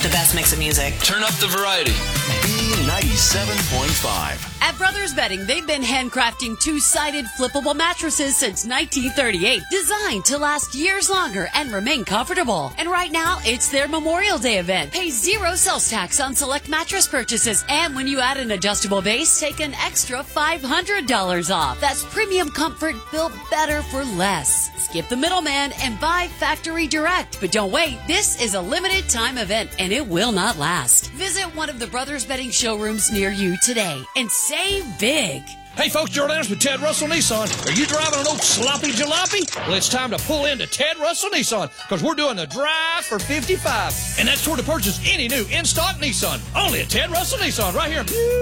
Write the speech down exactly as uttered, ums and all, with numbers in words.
the best mix of music. Turn up the variety. B ninety-seven point five. At Brothers Bedding, they've been handcrafting two-sided flippable mattresses since nineteen thirty-eight, designed to last years longer and remain comfortable. And right now, it's their Memorial Day event. Pay zero sales tax on select mattress purchases, and when you add an adjustable base, take an extra five hundred dollars off. That's premium comfort built better for less. Skip the middleman and buy factory direct. But don't wait, this is a limited time event, and it will not last. Visit one of the Brothers Bedding showrooms near you today and save big. Hey folks, Gerald Anderson with Ted Russell Nissan. Are you driving an old sloppy jalopy? Well, it's time to pull into Ted Russell Nissan because we're doing the drive for fifty-five. And that's toward to purchase any new in-stock Nissan. Only at Ted Russell Nissan right here.